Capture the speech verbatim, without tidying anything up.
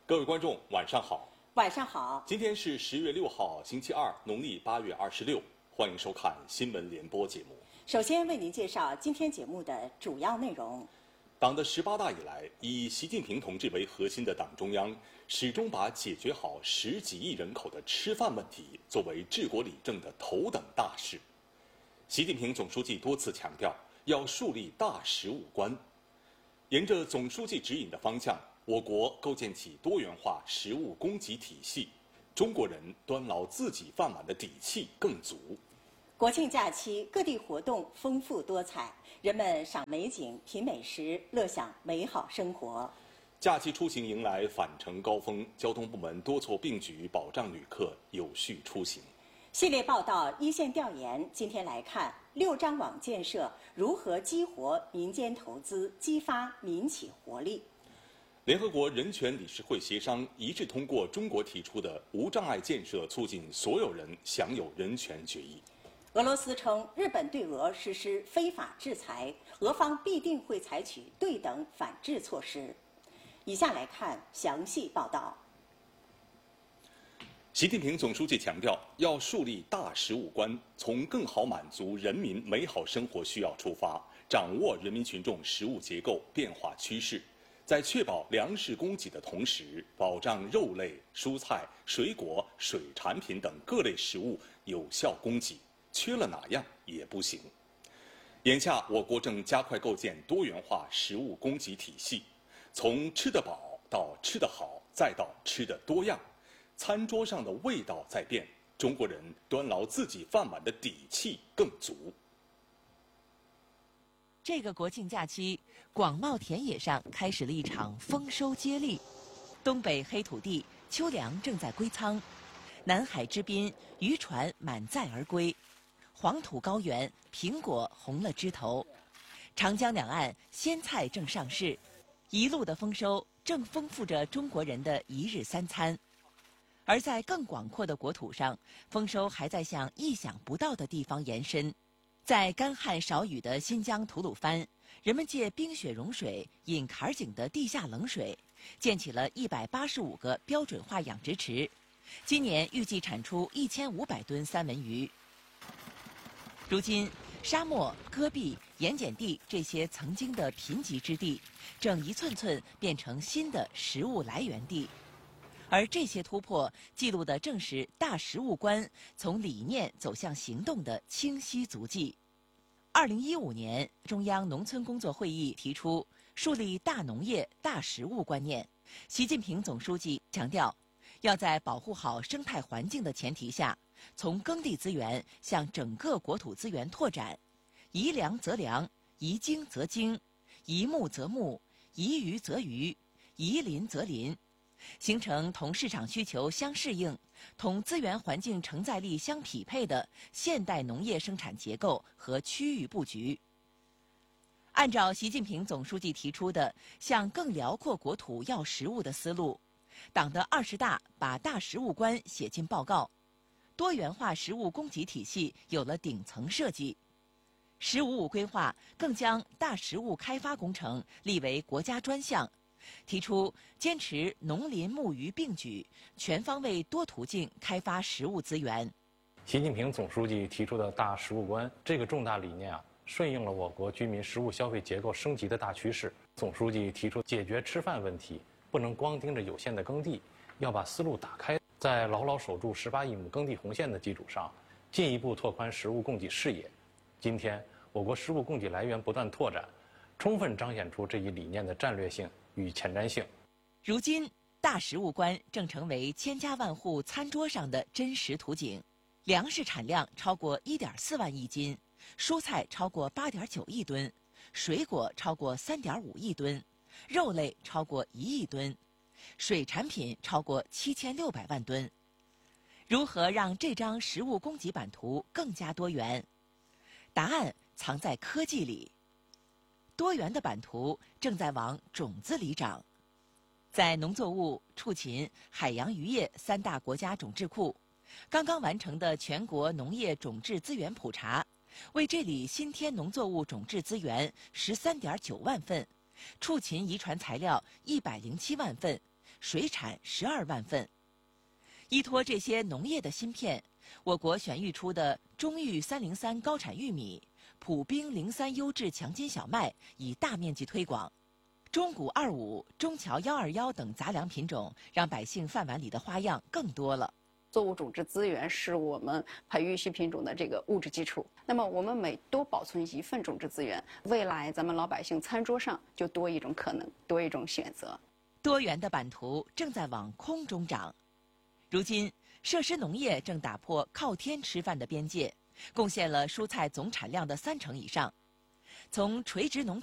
各位观众，晚上好。 晚上好。 今天是十月六号，星期二，农历八月二十六。欢迎收看新闻联播节目。 首先为您介绍今天节目的主要内容。 党的十八大以来，以习近平同志为核心的党中央始终把解决好十几亿人口的吃饭问题作为治国理政的头等大事。习近平总书记多次强调，要树立大食物观。沿着总书记指引的方向，我国构建起多元化食物供给体系，中国人端牢自己饭碗的底气更足。 国庆假期，各地活动丰富多彩，人们赏美景、品美食，乐享美好生活。 假期出行迎来返程高峰，交通部门多措并举，保障旅客有序出行。 系列报道一线调研，今天来看六张网建设如何激活民间投资，激发民企活力。 联合国人权理事会协商一致通过中国提出的无障碍建设促进所有人享有人权决议。 俄罗斯称日本对俄实施非法制裁，俄方必定会采取对等反制措施。以下来看详细报道。 习近平总书记强调，要树立大食物观，从更好满足人民美好生活需要出发，掌握人民群众食物结构变化趋势，在确保粮食供给的同时，保障肉类、蔬菜、水果、水产品等各类食物有效供给，缺了哪样也不行。眼下，我国正加快构建多元化食物供给体系，从吃得饱到吃得好，再到吃得多样。餐桌上的味道在变，中国人端牢自己饭碗的底气更足。 这个国庆假期，广袤田野上开始了一场丰收接力。东北黑土地，秋粮正在归仓；南海之滨，渔船满载而归；黄土高原，苹果红了枝头；长江两岸，鲜菜正上市。一路的丰收，正丰富着中国人的一日三餐。而在更广阔的国土上，丰收还在向意想不到的地方延伸。在干旱少雨的新疆吐鲁番，人们借冰雪融水引坎儿井的地下冷水，建起了一百八十五个标准化养殖池，今年预计产出一千五百吨三文鱼。如今，沙漠、戈壁、盐碱地这些曾经的贫瘠之地，正一寸寸变成新的食物来源地。而这些突破记录的正是大食物观从理念走向行动的清晰足迹。二零一五年，中央农村工作会议提出树立大农业、大食物观念。习近平总书记强调，要在保护好生态环境的前提下，从耕地资源向整个国土资源拓展，宜粮则粮，宜精则精，宜牧则牧，宜鱼则鱼，宜林则林。形成同市场需求相适应、同资源环境承载力相匹配的现代农业生产结构和区域布局。按照习近平总书记提出的向更辽阔国土要食物的思路，党的二十大把大食物观写进报告，多元化食物供给体系有了顶层设计。十五五规划更将大食物开发工程立为国家专项，提出坚持农林牧渔并举，全方位多途径开发食物资源。 习近平总书记提出的大食物观这个重大理念啊，顺应了我国居民食物消费结构升级的大趋势。总书记提出，解决吃饭问题不能光盯着有限的耕地，要把思路打开，在牢牢守住十八亿亩耕地红线的基础上，进一步拓宽食物供给视野。今天，我国食物供给来源不断拓展，充分彰显出这一理念的战略性与前瞻性。 如今，大食物观正成为千家万户餐桌上的真实图景。粮食产量超过一点四万亿斤，蔬菜超过八点九亿吨，水果超过三点五亿吨，肉类超过一亿吨，水产品超过七千六百万吨。如何让这张食物供给版图更加多元？答案藏在科技里。多元的版图正在往种子里长。在农作物、畜禽、海洋渔业三大国家种质库，刚刚完成的全国农业种质资源普查，为这里新添农作物种质资源十三点九万份，畜禽遗传材料一百零七万份， 水产十二万份。依托这些农业的芯片，我国选育出的中育三零三高产玉米、普兵零三优质强筋小麦已大面积推广，中谷二五、中侨幺二幺等杂粮品种让百姓饭碗里的花样更多了。 作物种质资源是我们培育新品种的这个物质基础。那么我们每多保存一份种质资源，未来咱们老百姓餐桌上就多一种可能，多一种选择。 多元的版图正在往空中长。如今，设施农业正打破靠天吃饭的边界，贡献了蔬菜总产量的三成以上。从垂直农